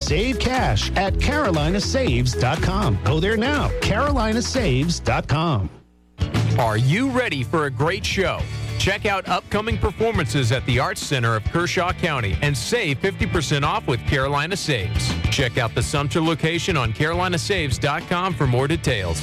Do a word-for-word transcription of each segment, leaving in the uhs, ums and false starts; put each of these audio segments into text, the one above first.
Save cash at carolina saves dot com. Go there now, carolina saves dot com. Are you ready for a great show? Check out upcoming performances at the Arts Center of Kershaw County and save fifty percent off with Carolina Saves. Check out the Sumter location on carolina saves dot com for more details.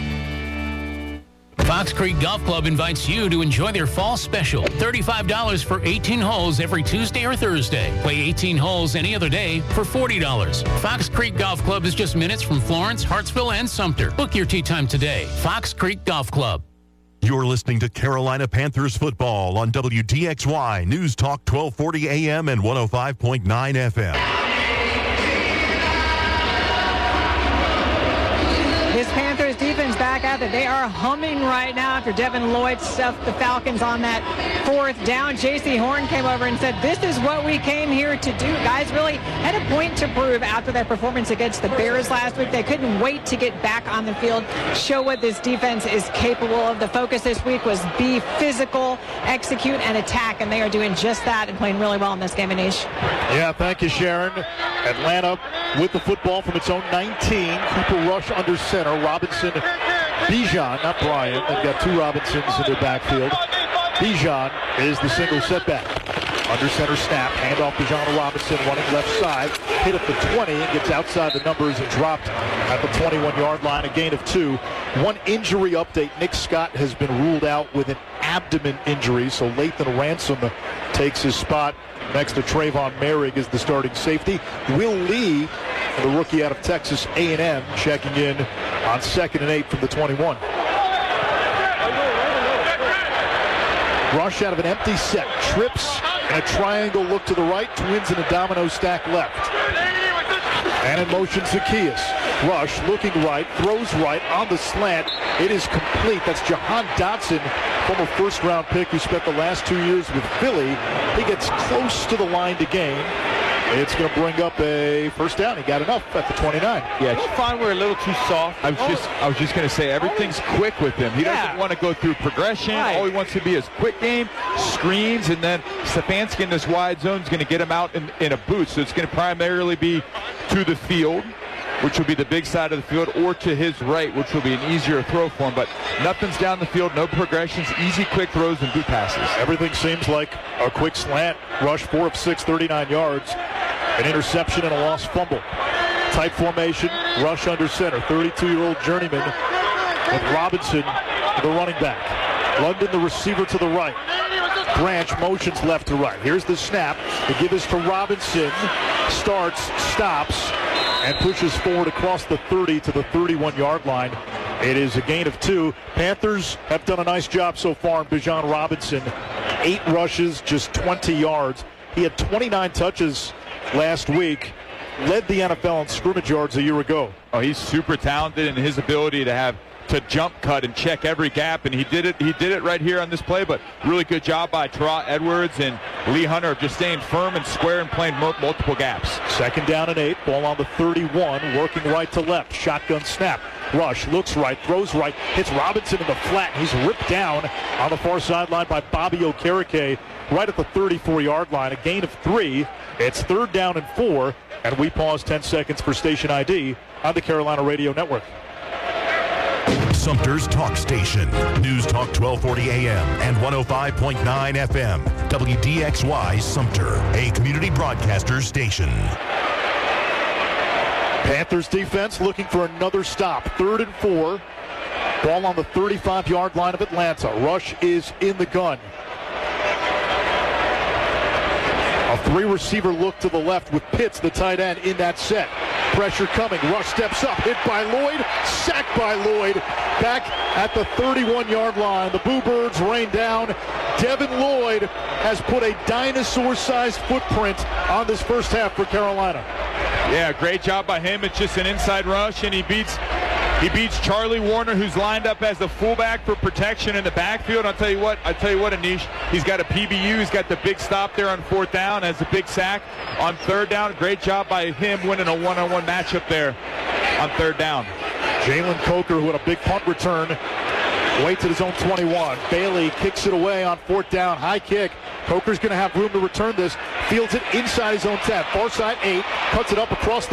Fox Creek Golf Club invites you to enjoy their fall special. thirty-five dollars for eighteen holes every Tuesday or Thursday. Play eighteen holes any other day for forty dollars. Fox Creek Golf Club is just minutes from Florence, Hartsville, and Sumter. Book your tee time today. Fox Creek Golf Club. You're listening to Carolina Panthers football on W D X Y News Talk twelve forty A M and one oh five point nine F M. This Panthers defense back out there. They are humming right now after Devin Lloyd stuffed the Falcons on that fourth down. J C Horn came over and said, this is what we came here to do. Guys really had a point to prove after their performance against the Bears last week. They couldn't wait to get back on the field, show what this defense is capable of. The focus this week was be physical, execute, and attack, and they are doing just that and playing really well in this game, Anish. Yeah, thank you, Sharon. Atlanta with the football from its own nineteen. Cooper rush under center. Robinson, Bijan, not Bryant. They've got two Robinsons in their backfield. Bijan is the single setback. Under center snap, handoff to Bijan Robinson, running left side. Hit at the twenty and gets outside the numbers and dropped at the twenty-one-yard line. A gain of two. One injury update. Nick Scott has been ruled out with an abdomen injury, so Lathan Ransom takes his spot next to Trayvon Merrick as the starting safety. Will Lee, the rookie out of Texas A and M, checking in on second and eight from the twenty-one. Rush out of an empty set, trips and a triangle look to the right, twins in a domino stack left. And in motion Zacchaeus. Rush looking right, throws right on the slant. It is complete. That's Jahan Dotson, former first-round pick who spent the last two years with Philly. He gets close to the line to gain. It's going to bring up a first down. He got enough at the twenty-nine. Yeah, I find we're a little too soft. I was just, I was just going to say everything's quick with him. He Yeah. doesn't want to go through progression. Right. All he wants to be is quick game, screens, and then Stefanski in this wide zone is going to get him out in, in a boot. So it's going to primarily be to the field, which will be the big side of the field, or to his right, which will be an easier throw for him. But nothing's down the field, no progressions, easy, quick throws, and boot passes. Everything seems like a quick slant. Rush four of six, thirty-nine yards. An interception and a lost fumble. Tight formation, rush under center. thirty-two-year-old journeyman with Robinson, the running back. London, the receiver, to the right. Branch motions left to right. Here's the snap. The give is to Robinson. Starts, stops, and pushes forward across the thirty to the thirty-one-yard line. It is a gain of two. Panthers have done a nice job so far in Bijan Robinson. Eight rushes, just twenty yards. He had twenty-nine touches last week. Led the N F L in scrimmage yards a year ago. Oh, he's super talented in his ability to have to jump cut and check every gap, and he did it. He did it right here on this play. But really good job by Terrell Edwards and Lee Hunter of just staying firm and square and playing mo- multiple gaps. Second down and eight. Ball on the thirty-one, working right to left. Shotgun snap. Rush looks right, throws right, hits Robinson in the flat. He's ripped down on the far sideline by Bobby Okereke right at the thirty-four-yard line. A gain of three. It's third down and four, and we pause ten seconds for station I D on the Carolina Radio Network. Sumter's Talk Station. News Talk twelve forty A M and one oh five point nine F M. W D X Y Sumter, a community broadcaster station. Panthers defense looking for another stop. Third and four. Ball on the thirty-five-yard line of Atlanta. Rush is in the gun. A three-receiver look to the left with Pitts, the tight end, in that set. Pressure coming. Rush steps up. Hit by Lloyd. Sacked by Lloyd. Back at the thirty-one-yard line. The Boo Birds rain down. Devin Lloyd has put a dinosaur-sized footprint on this first half for Carolina. Yeah, great job by him. It's just an inside rush, and he beats he beats Charlie Warner, who's lined up as the fullback for protection in the backfield. I'll tell you what, I'll tell you what, Anish, he's got a P B U. He's got the big stop there on fourth down, has a big sack on third down. Great job by him winning a one-on-one matchup there on third down. Jalen Coker, who had a big punt return, waits at his own twenty-one. Bailey kicks it away on fourth down. High kick. Coker's going to have room to return this. Fields it inside his own ten. Far side eight. Cuts it up across the